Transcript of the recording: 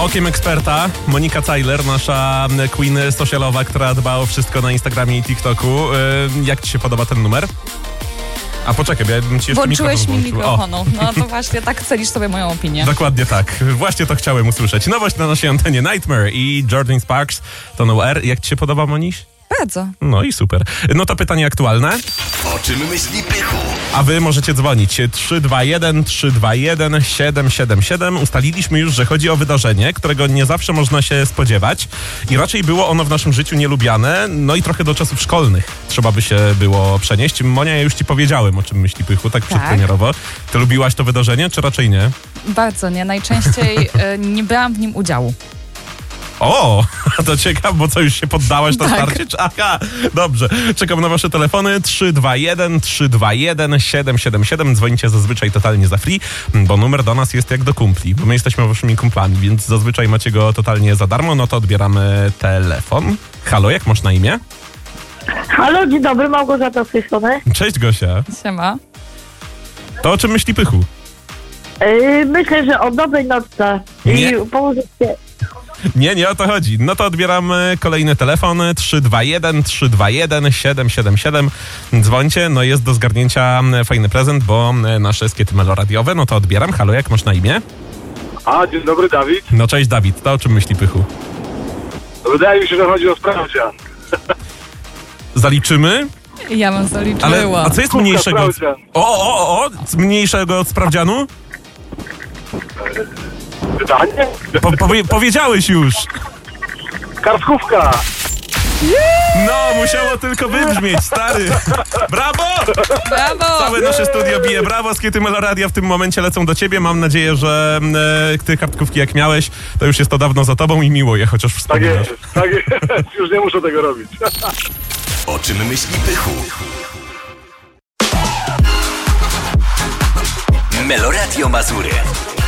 Okiem eksperta Monika Cajler, nasza queen socialowa, która dba o wszystko na Instagramie i TikToku. Jak ci się podoba ten numer? A poczekaj, ja bym ci jeszcze Włączyłeś mi włączył. mikrofonu. No to właśnie tak cenisz sobie moją opinię. Dokładnie tak. Właśnie to chciałem usłyszeć. Nowość na naszej antenie Nightmare i Jordan Sparks to No R. Jak ci się podoba, Moniś? Bardzo. No i super. No to pytanie aktualne. O czym myśli Pychu? A wy możecie dzwonić 321 321 777. Ustaliliśmy już, że chodzi o wydarzenie, którego nie zawsze można się spodziewać i raczej było ono w naszym życiu nielubiane, no i trochę do czasów szkolnych trzeba by się było przenieść. Monia, ja już ci powiedziałem, o czym myśli Pychu, tak przedpremierowo. Ty lubiłaś to wydarzenie, czy raczej nie? Bardzo nie. Najczęściej nie brałam w nim udziału. O, to ciekawe, bo co, już się poddałaś na Tak. starcie? Aha, dobrze. Czekam na wasze telefony 321 321 777. Dzwonicie zazwyczaj totalnie za free, bo numer do nas jest jak do kumpli, bo my jesteśmy waszymi kumplami, więc zazwyczaj macie go totalnie za darmo, no to odbieramy telefon. Halo, jak masz na imię? Halo, dzień dobry, Małgorzata z tej strony. Cześć, Gosia. Siema. To o czym myśli Pychu? Myślę, że o dobrej nocce Nie. i położyć się. Nie o to chodzi. No to odbieramy kolejny telefon 321 321 777. Dzwońcie, no jest do zgarnięcia fajny prezent, bo nasze skiety meloradiowe, no to odbieram. Halo, jak masz na imię? Dzień dobry, Dawid. No cześć, Dawid, to o czym myśli Pychu? Wydaje mi się, że chodzi o sprawdzian. Zaliczymy? Ja bym zaliczyła. Ale a co jest Kubka mniejszego od... sprawdzian. Z mniejszego od sprawdzianu? Pytanie? Powiedziałeś już. Kartkówka. No, musiało tylko wybrzmieć, stary. Brawo! Brawo! Całe nasze studio bije brawo. Skiety Meloradia w tym momencie lecą do ciebie. Mam nadzieję, że ty kartkówki jak miałeś, to już jest to dawno za tobą i miło je chociaż Tak wspominasz. jest, tak jest. Już nie muszę tego robić. O czym myśli Pychu? Meloradio Mazury.